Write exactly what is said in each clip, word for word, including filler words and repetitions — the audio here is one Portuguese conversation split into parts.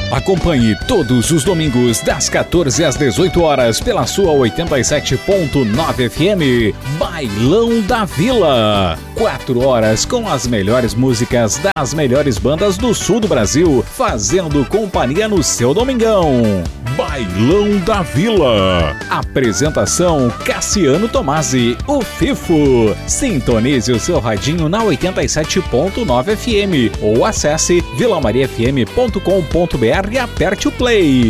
Acompanhe todos os domingos das quatorze às dezoito horas pela sua oitenta e sete ponto nove F M, Bailão da Vila. Quatro horas com as melhores músicas das melhores bandas do sul do Brasil, fazendo companhia no seu domingão. Bailão da Vila. Apresentação Cassiano Tomasi, o Fifo. Sintonize o seu radinho na oitenta e sete ponto nove F M ou acesse vila maria f m ponto com ponto b r e aperte o play.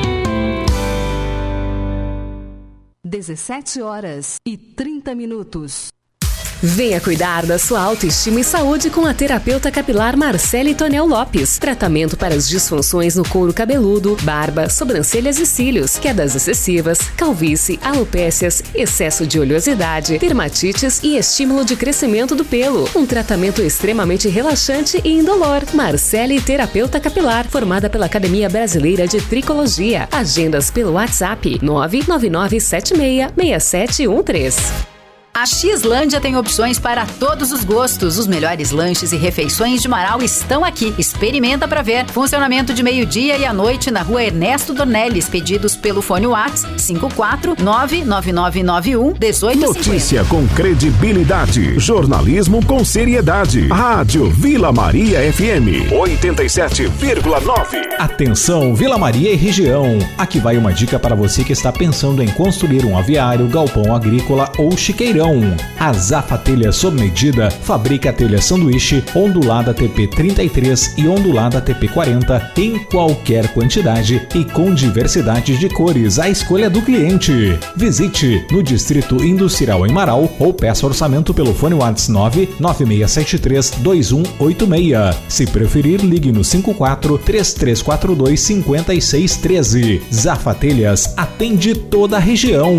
dezessete horas e trinta minutos. Venha cuidar da sua autoestima e saúde com a terapeuta capilar Marcele Tonel Lopes. Tratamento para as disfunções no couro cabeludo, barba, sobrancelhas e cílios, quedas excessivas, calvície, alopécias, excesso de oleosidade, dermatites e estímulo de crescimento do pelo. Um tratamento extremamente relaxante e indolor. Marcele Terapeuta Capilar, formada pela Academia Brasileira de Tricologia. Agendas pelo WhatsApp nove nove nove sete seis seis sete um três. A Xlândia tem opções para todos os gostos. Os melhores lanches e refeições de Marau estão aqui. Experimenta para ver. Funcionamento de meio-dia e à noite na rua Ernesto Dornelles. Pedidos pelo fone WhatsApp cinco quatro nove nove nove nove um um oito cinco zero. Notícia com credibilidade. Jornalismo com seriedade. Rádio Vila Maria F M oitenta e sete vírgula nove. Atenção, Vila Maria e região. Aqui vai uma dica para você que está pensando em construir um aviário, galpão agrícola ou chiqueirão. A Zafa Telha sob medida fabrica a telha sanduíche, ondulada T P trinta e três e ondulada T P quarenta em qualquer quantidade e com diversidade de cores, à escolha do cliente. Visite no Distrito Industrial em Marau ou peça orçamento pelo fone WhatsApp nove nove seis sete três dois um oito seis. Se preferir, ligue no cinco quatro três três quatro dois cinco seis um três. Zafa Telhas atende toda a região.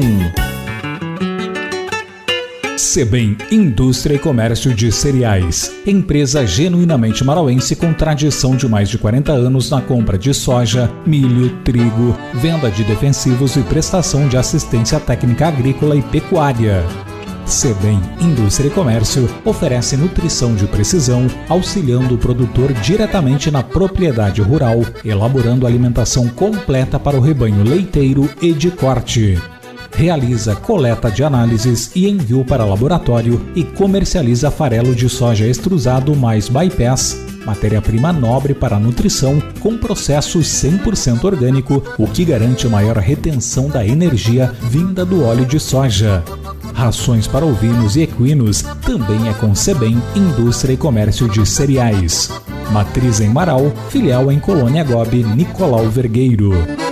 Sebem Indústria e Comércio de Cereais, empresa genuinamente marauense com tradição de mais de quarenta anos na compra de soja, milho, trigo, venda de defensivos e prestação de assistência técnica agrícola e pecuária. Sebem Indústria e Comércio oferece nutrição de precisão, auxiliando o produtor diretamente na propriedade rural, elaborando alimentação completa para o rebanho leiteiro e de corte. Realiza coleta de análises e envio para laboratório e comercializa farelo de soja extrusado mais bypass, matéria-prima nobre para a nutrição com processo cem por cento orgânico, o que garante maior retenção da energia vinda do óleo de soja. Rações para ovinos e equinos também é com Sebem Indústria e Comércio de Cereais. Matriz em Marau, filial em Colônia Gobi, Nicolau Vergueiro.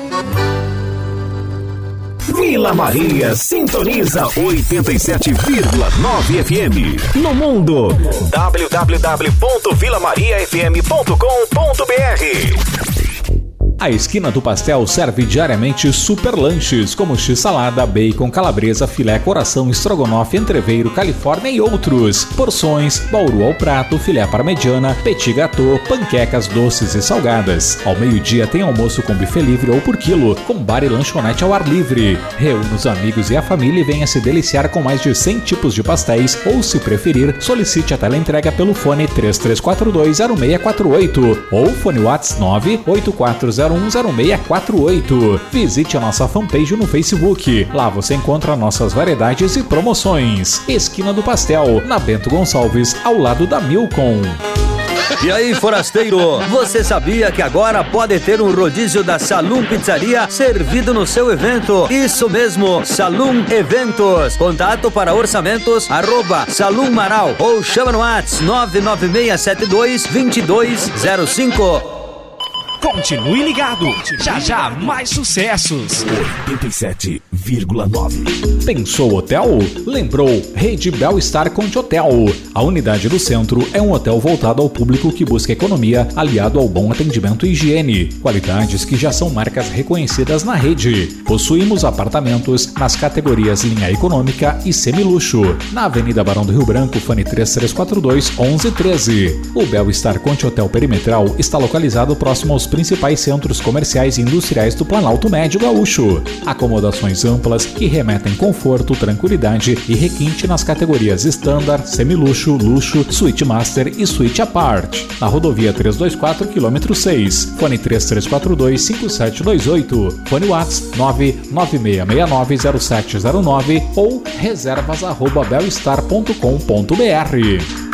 Vila Maria sintoniza oitenta e sete vírgula nove F M. No mundo, w w w ponto vila maria f m ponto com ponto b r. A Esquina do Pastel serve diariamente super lanches, como x-salada, bacon, calabresa, filé, coração, estrogonofe, entreveiro, califórnia e outros. Porções, bauru ao prato, filé parmegiana, petit gâteau, panquecas doces e salgadas. Ao meio-dia tem almoço com buffet livre ou por quilo, com bar e lanchonete ao ar livre. Reúna os amigos e a família e venha se deliciar com mais de cem tipos de pastéis, ou se preferir, solicite a teleentrega pelo fone três três quatro dois zero seis quatro oito ou fone WhatsApp nove oito quatro zero um zero seis quatro oito. Visite a nossa fanpage no Facebook. Lá você encontra nossas variedades e promoções. Esquina do Pastel, na Bento Gonçalves, ao lado da Milcom. E aí, forasteiro, você sabia que agora pode ter um rodízio da Salum Pizzaria servido no seu evento? Isso mesmo, Salum Eventos. Contato para orçamentos, arroba Salum Marau ou chama no WhatsApp nove nove seis sete dois dois dois zero cinco. Continue ligado, já já mais sucessos. oitenta e sete vírgula nove. Pensou hotel? Lembrou Rede Belstar Conte Hotel. A unidade do centro é um hotel voltado ao público que busca economia, aliado ao bom atendimento e higiene. Qualidades que já são marcas reconhecidas na rede. Possuímos apartamentos nas categorias linha econômica e semiluxo. Na Avenida Barão do Rio Branco, fone três três quatro dois um um um três. O Belstar Conte Hotel Perimetral está localizado próximo aos principais centros comerciais e industriais do Planalto Médio Gaúcho. Acomodações amplas que remetem conforto, tranquilidade e requinte nas categorias Standard, Semiluxo, Luxo, Suite Master e Suite Apart. Na rodovia trezentos e vinte e quatro, quilômetro seis. Fone três três quatro dois, cinco sete dois oito. Fone WhatsApp nove nove seis seis nove zero sete zero nove ou reservas arroba belstar ponto com ponto br.